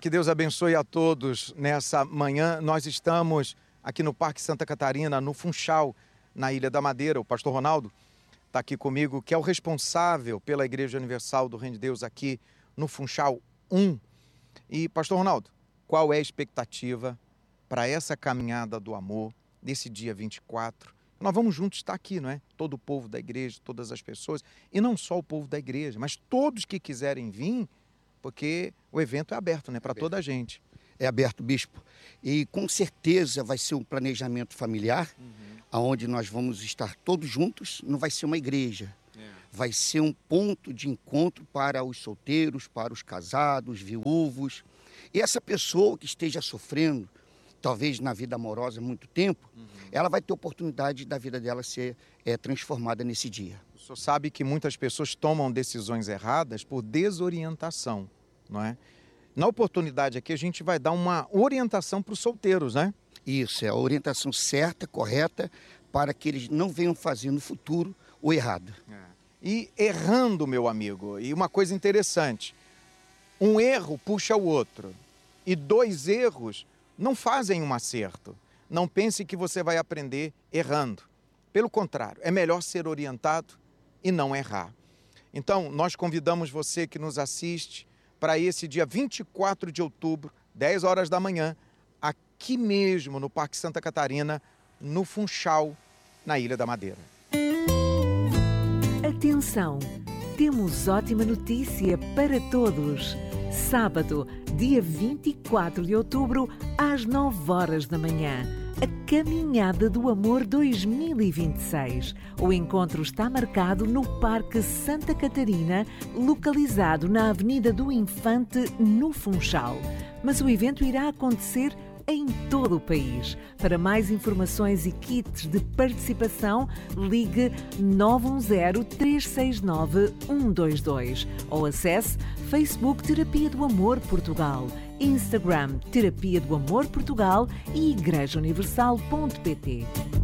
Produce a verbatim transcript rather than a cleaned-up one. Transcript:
que Deus abençoe a todos nessa manhã. Nós estamos aqui no Parque Santa Catarina, no Funchal, na Ilha da Madeira. O pastor Ronaldo está aqui comigo, que é o responsável pela Igreja Universal do Reino de Deus aqui no Funchal um. E, pastor Ronaldo, qual é a expectativa para essa caminhada do amor desse dia vinte e quatro? Nós vamos juntos estar aqui, não é? Todo o povo da igreja, todas as pessoas, e não só o povo da igreja, mas todos que quiserem vir, porque o evento é aberto, né, para toda a gente. É aberto, bispo. E com certeza vai ser um planejamento familiar, uhum. onde nós vamos estar todos juntos. Não vai ser uma igreja, é. vai ser um ponto de encontro para os solteiros, para os casados, viúvos. E essa pessoa que esteja sofrendo, talvez na vida amorosa há muito tempo, uhum. ela vai ter oportunidade da vida dela ser é, transformada nesse dia. O senhor sabe que muitas pessoas tomam decisões erradas por desorientação, não é? Na oportunidade aqui a gente vai dar uma orientação para os solteiros, né? Isso, é a orientação certa, correta, para que eles não venham fazer no futuro o errado. É. E errando, meu amigo, e uma coisa interessante, um erro puxa o outro, e dois erros não fazem um acerto. Não pense que você vai aprender errando. Pelo contrário, é melhor ser orientado e não errar. Então, nós convidamos você que nos assiste para esse dia vinte e quatro de outubro, dez horas da manhã, aqui mesmo no Parque Santa Catarina, no Funchal, na Ilha da Madeira. Atenção! Temos ótima notícia para todos. Sábado, dia vinte e quatro de outubro, às nove horas da manhã. A Caminhada do Amor dois mil e vinte e seis. O encontro está marcado no Parque Santa Catarina, localizado na Avenida do Infante, no Funchal. Mas o evento irá acontecer em todo o país. Para mais informações e kits de participação, ligue nove um zero, três seis nove, um dois dois ou acesse Facebook Terapia do Amor Portugal, Instagram Terapia do Amor Portugal e igreja universal ponto pt.